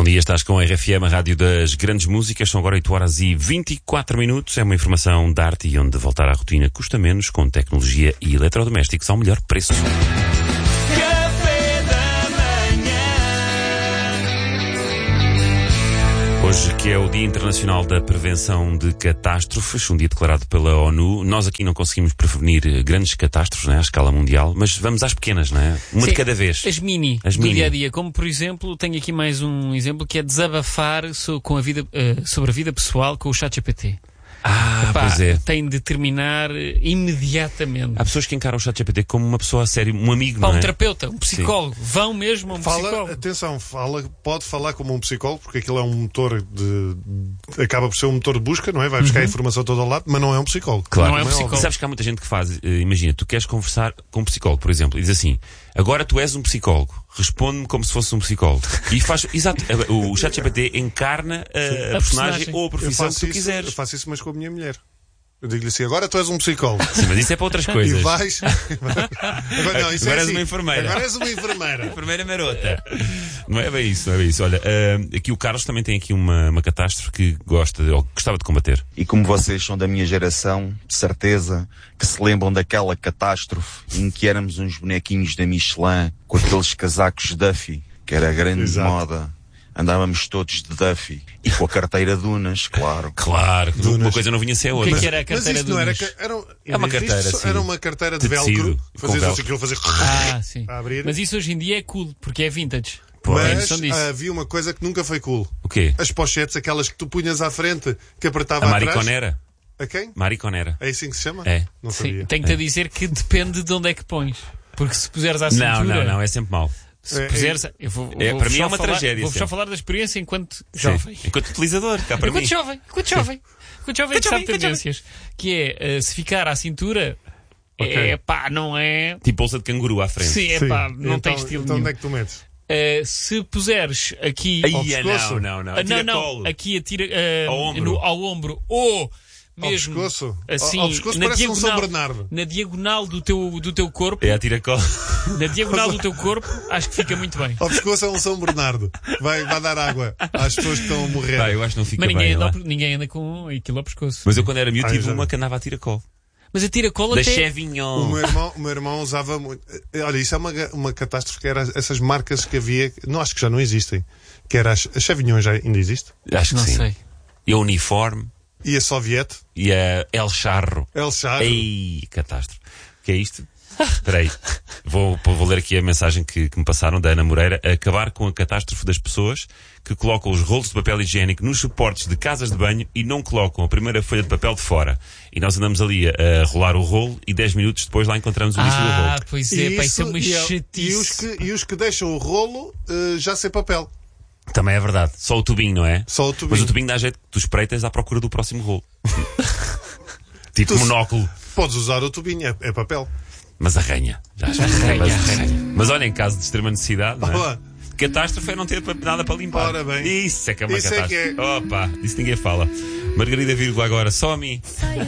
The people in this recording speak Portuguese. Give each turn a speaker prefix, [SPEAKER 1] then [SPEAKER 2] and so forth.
[SPEAKER 1] dia, estás com a RFM, a rádio das grandes músicas. São agora 8h24. É uma informação da arte e onde voltar à rotina custa menos com tecnologia e eletrodomésticos ao melhor preço. Hoje, que é o Dia Internacional da Prevenção de Catástrofes, um dia declarado pela ONU. Nós aqui não conseguimos prevenir grandes catástrofes, não é, à escala mundial, mas vamos às pequenas, não é? Uma de cada vez.
[SPEAKER 2] As mini do dia-a-dia. Como, por exemplo, tenho aqui mais um exemplo que é desabafar sobre a vida pessoal com o ChatGPT.
[SPEAKER 1] Pois é.
[SPEAKER 2] Tem de terminar imediatamente.
[SPEAKER 1] Há pessoas que encaram o ChatGPT como uma pessoa a sério, um amigo, não é?
[SPEAKER 2] Um terapeuta, um psicólogo. Sim. Vão mesmo a um psicólogo.
[SPEAKER 3] Atenção, pode falar como um psicólogo, porque aquilo é um motor acaba por ser um motor de busca, não é? Vai buscar a informação toda ao lado, mas não é um psicólogo.
[SPEAKER 1] Claro.
[SPEAKER 2] Não é um psicólogo.
[SPEAKER 1] Sabes que há muita gente que faz, imagina, tu queres conversar com um psicólogo, por exemplo, e diz assim: agora tu és um psicólogo, responde-me como se fosse um psicólogo. E faz, exato, o ChatGPT encarna a personagem ou a profissão que tu quiseres.
[SPEAKER 3] Eu faço isso, mas com a minha mulher. Eu digo-lhe assim: agora tu és um psicólogo.
[SPEAKER 1] Sim, mas isso é para outras coisas.
[SPEAKER 3] E vais. Agora não, isso
[SPEAKER 1] agora
[SPEAKER 3] é
[SPEAKER 1] és
[SPEAKER 3] assim.
[SPEAKER 1] uma enfermeira.
[SPEAKER 3] Agora és uma enfermeira.
[SPEAKER 1] Enfermeira marota. Não é bem isso, não é bem isso. Olha, aqui o Carlos também tem aqui uma catástrofe que gostava de combater.
[SPEAKER 4] E como vocês são da minha geração, de certeza que se lembram daquela catástrofe em que éramos uns bonequinhos da Michelin com aqueles casacos Duffy, que era a grande
[SPEAKER 3] Exato.
[SPEAKER 4] moda. Andávamos todos de Duffy. E com a carteira Dunas, claro.
[SPEAKER 1] Claro,
[SPEAKER 3] Dunas.
[SPEAKER 1] Uma coisa não vinha sem a outra.
[SPEAKER 2] O que era a carteira Dunas?
[SPEAKER 1] É uma carteira, sim.
[SPEAKER 3] Era uma carteira de
[SPEAKER 1] Tecido,
[SPEAKER 3] velcro.
[SPEAKER 1] com
[SPEAKER 3] Fazias
[SPEAKER 1] velcro.
[SPEAKER 3] aquilo, fazer
[SPEAKER 2] Sim.
[SPEAKER 3] a abrir.
[SPEAKER 2] Mas isso hoje em dia é cool, porque é vintage.
[SPEAKER 3] Mas havia uma coisa que nunca foi cool.
[SPEAKER 1] O quê?
[SPEAKER 3] As pochetes, aquelas que tu punhas à frente, que apertava
[SPEAKER 1] A
[SPEAKER 3] atrás.
[SPEAKER 1] mariconera.
[SPEAKER 3] A quem?
[SPEAKER 1] Mariconera.
[SPEAKER 3] É assim que se chama?
[SPEAKER 1] É.
[SPEAKER 3] Não sabia.
[SPEAKER 2] Sim, tenho-te a dizer que depende de onde é que pões. Porque se puseres à cintura...
[SPEAKER 1] Não, é sempre mau.
[SPEAKER 2] Se puseres...
[SPEAKER 1] Para mim é uma tragédia.
[SPEAKER 2] Vou-vos só falar da experiência enquanto jovem.
[SPEAKER 1] Enquanto utilizador, cá para mim.
[SPEAKER 2] Enquanto jovem que sabe tendências. Que é, se ficar à cintura...
[SPEAKER 3] Ok.
[SPEAKER 2] não é...
[SPEAKER 1] Tipo bolsa de canguru à frente.
[SPEAKER 2] Sim, não tem estilo
[SPEAKER 3] então
[SPEAKER 2] nenhum.
[SPEAKER 3] onde é que tu metes?
[SPEAKER 2] Se puseres aqui...
[SPEAKER 3] Ao pescoço?
[SPEAKER 1] Não. Tira-colo.
[SPEAKER 2] Aqui
[SPEAKER 1] Ao ombro.
[SPEAKER 2] ao ombro. Ou mesmo...
[SPEAKER 3] Ao pescoço?
[SPEAKER 2] Assim,
[SPEAKER 3] Ao pescoço parece um São Bernardo.
[SPEAKER 2] Na diagonal do teu corpo.
[SPEAKER 1] É a tira-colo.
[SPEAKER 2] Na diagonal do teu corpo, acho que fica muito bem.
[SPEAKER 3] Ao pescoço é um São Bernardo. Vai dar água às pessoas que estão a morrer.
[SPEAKER 1] Eu acho que não fica
[SPEAKER 2] Mas
[SPEAKER 1] bem.
[SPEAKER 2] ninguém anda com aquilo ao pescoço.
[SPEAKER 1] Mas eu quando era miúdo tive
[SPEAKER 3] já
[SPEAKER 1] uma que andava a tira-colo.
[SPEAKER 2] Mas a tira-cola
[SPEAKER 1] Da
[SPEAKER 2] até...
[SPEAKER 1] Chevignon.
[SPEAKER 3] O meu irmão usava muito. Olha, isso é uma catástrofe, que era essas marcas que havia, não, acho que já não existem. Que era a Chevignon, já ainda existe?
[SPEAKER 1] Acho que
[SPEAKER 2] Não
[SPEAKER 1] sim.
[SPEAKER 2] sei.
[SPEAKER 1] E a Uniforme.
[SPEAKER 3] E a Soviet?
[SPEAKER 1] E a El Charro.
[SPEAKER 3] El Charro?
[SPEAKER 1] Ei, catástrofe. O que é isto? Espera aí. Vou ler aqui a mensagem que me passaram da Ana Moreira. Acabar com a catástrofe das pessoas que colocam os rolos de papel higiênico nos suportes de casas de banho e não colocam a primeira folha de papel de fora. E nós andamos ali a rolar o rolo e 10 minutos depois lá encontramos o início do rolo.
[SPEAKER 2] Pois é, isso é uma chatice.
[SPEAKER 3] E os que deixam o rolo já sem papel.
[SPEAKER 1] Também é verdade. Só o tubinho, não é?
[SPEAKER 3] Só o tubinho.
[SPEAKER 1] Mas o tubinho dá jeito que tu espreitas à procura do próximo rolo. Tipo monóculo.
[SPEAKER 3] Podes usar o tubinho, é papel.
[SPEAKER 1] Mas arranha. Já.
[SPEAKER 2] Arranha.
[SPEAKER 1] Mas olha, em caso de extrema necessidade, não é?
[SPEAKER 3] Olá.
[SPEAKER 1] Catástrofe é não ter nada para limpar.
[SPEAKER 3] Ora bem.
[SPEAKER 1] Isso é que é uma
[SPEAKER 3] Isso é
[SPEAKER 1] catástrofe.
[SPEAKER 3] que é.
[SPEAKER 1] Opa, isso ninguém fala. Margarida, vírgula agora, só a mim.